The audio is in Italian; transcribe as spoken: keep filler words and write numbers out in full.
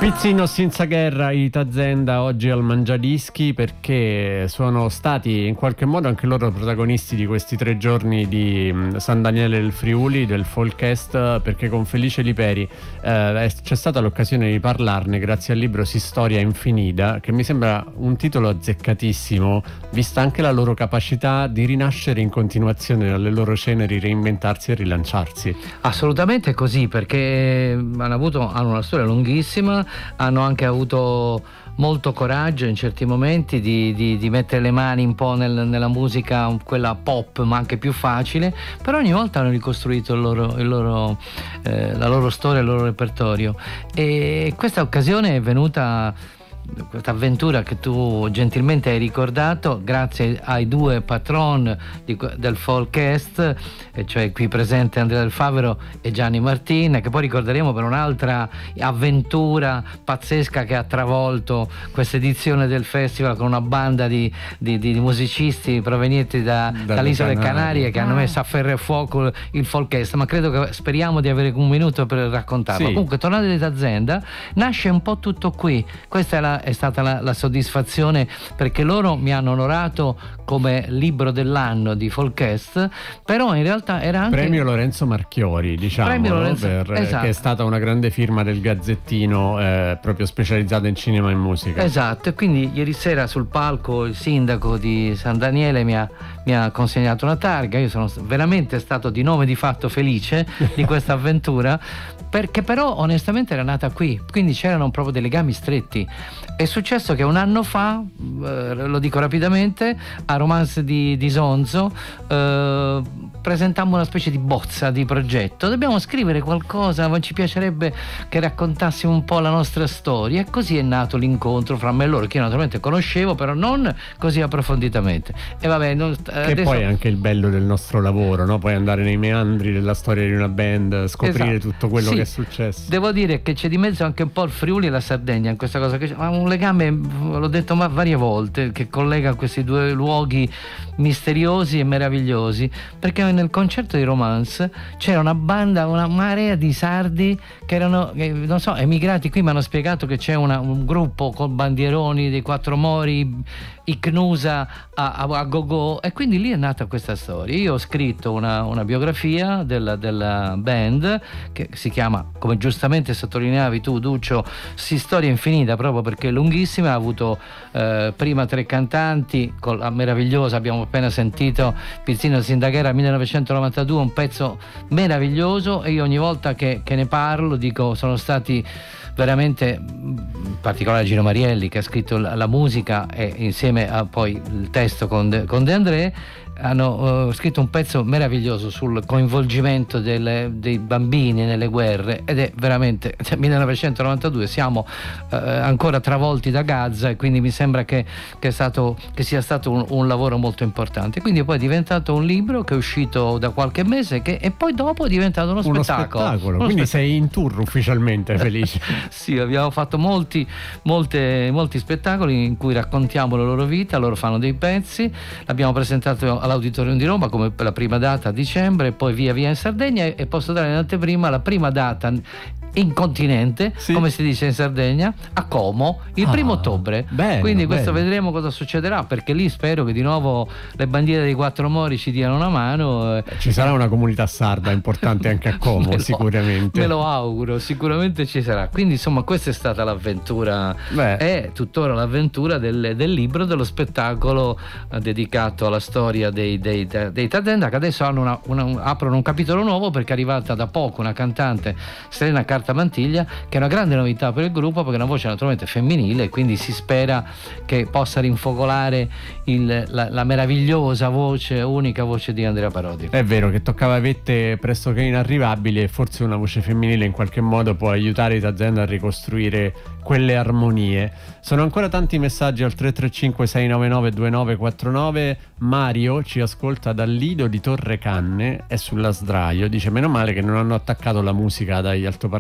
Pizzino senza guerra, i Tazenda oggi al Mangiadischi, perché sono stati in qualche modo anche loro protagonisti di questi tre giorni di San Daniele del Friuli, del Folkfest, perché con Felice Liperi eh, c'è stata l'occasione di parlarne grazie al libro Si Storia Infinita, che mi sembra un titolo azzeccatissimo, vista anche la loro capacità di rinascere in continuazione dalle loro ceneri, reinventarsi e rilanciarsi. Assolutamente così, perché hanno avuto hanno una storia lunghissima, hanno anche avuto molto coraggio in certi momenti di, di, di mettere le mani un po' nel, nella musica, quella pop ma anche più facile, però ogni volta hanno ricostruito il loro, il loro, eh, la loro storia, il loro repertorio, e questa occasione è venuta, questa avventura che tu gentilmente hai ricordato, grazie ai due patron di, del Folkfest, e cioè qui presente Andrea Del Favero e Gianni Martin, che poi ricorderemo per un'altra avventura pazzesca che ha travolto questa edizione del festival, con una banda di, di, di musicisti provenienti da, dall'isola delle Canarie, che ah. hanno messo a ferro e fuoco il Folkfest. Ma credo che speriamo di avere un minuto per raccontarlo. Sì. Comunque, tornando ai Tazenda, nasce un po' tutto qui. Questa è la è stata la, la soddisfazione, perché loro mi hanno onorato come libro dell'anno di Folkfest, però in realtà era anche premio Lorenzo Marchiori, diciamo, Lorenzo, per, esatto. che è stata una grande firma del Gazzettino, eh, proprio specializzato in cinema e musica. Esatto, e quindi ieri sera sul palco il sindaco di San Daniele mi ha, mi ha consegnato una targa. Io sono veramente stato di nome di fatto felice di questa avventura, perché però onestamente era nata qui, quindi c'erano proprio dei legami stretti. È successo che un anno fa, eh, lo dico rapidamente, a Romance di, di Sonzo eh, presentammo una specie di bozza di progetto. Dobbiamo scrivere qualcosa, ma ci piacerebbe che raccontassimo un po' la nostra storia, e così è nato l'incontro fra me e loro, che io naturalmente conoscevo, però non così approfonditamente. E vabbè, non, che adesso... poi è anche il bello del nostro lavoro, no? Poi andare nei meandri della storia di una band, scoprire esatto. tutto quello sì, che è successo. Devo dire che c'è di mezzo anche un po' il Friuli e la Sardegna in questa cosa, che ha un legame, l'ho detto ma varie volte, che collega questi due luoghi misteriosi e meravigliosi, perché nel concerto di Romance c'era una banda, una marea di sardi che erano, che, non so, emigrati qui. Mi hanno spiegato che c'è una, un gruppo con bandieroni dei Quattro Mori, i Cnusa a, a, a go-go, e quindi lì è nata questa storia. Io ho scritto una, una biografia della, della band, che si chiama, come giustamente sottolineavi tu Duccio, Si Storia Infinita, proprio perché è lunghissima. Ha avuto eh, prima tre cantanti, con la meravigliosa, abbiamo appena sentito, Pizzino Sindaghera millenovecentonovantadue, un pezzo meraviglioso, e io ogni volta che, che ne parlo dico, sono stati veramente, in particolare Gino Marielli che ha scritto la, la musica, e insieme a poi il testo con De, con De André, hanno uh, scritto un pezzo meraviglioso sul coinvolgimento delle, dei bambini nelle guerre, ed è veramente, cioè, millenovecentonovantadue, siamo uh, ancora travolti da Gaza, e quindi mi sembra che, che, è stato, che sia stato un, un lavoro molto importante. Quindi poi è diventato un libro che è uscito da qualche mese, che, e poi dopo è diventato uno, uno spettacolo, spettacolo. Uno Quindi spettacolo. sei in tour ufficialmente, Felice. Sì, abbiamo fatto molti, molte, molti spettacoli in cui raccontiamo la loro vita, loro fanno dei pezzi. L'abbiamo presentato all'Auditorium di Roma come per la prima data a dicembre, e poi via via in Sardegna, e, e posso dare in anteprima la prima data in continente, sì, come si dice in Sardegna, a Como, il ah, primo ottobre. Bello, quindi questo bello. Vedremo cosa succederà, perché lì spero che di nuovo le bandiere dei Quattro Mori ci diano una mano. Ci sarà una comunità sarda importante anche a Como, me lo, sicuramente. Me lo auguro, sicuramente ci sarà. Quindi insomma questa è stata l'avventura, Beh. è tuttora l'avventura del, del libro, dello spettacolo eh, dedicato alla storia dei, dei, dei Tazenda, che adesso hanno una, una, aprono un capitolo nuovo, perché è arrivata da poco una cantante, Serena Cartamantiglia, che è una grande novità per il gruppo, perché è una voce naturalmente femminile, quindi si spera che possa rinfocolare il, la, la meravigliosa voce, unica voce di Andrea Parodi. È vero che toccava vette pressoché inarrivabili, e forse una voce femminile in qualche modo può aiutare i Tazenda a ricostruire quelle armonie. Sono ancora tanti messaggi al tre tre cinque sei nove nove due nove quattro nove. Mario ci ascolta dal Lido di Torre Canne, è sulla Sdraio, dice: meno male che non hanno attaccato la musica dagli altoparlanti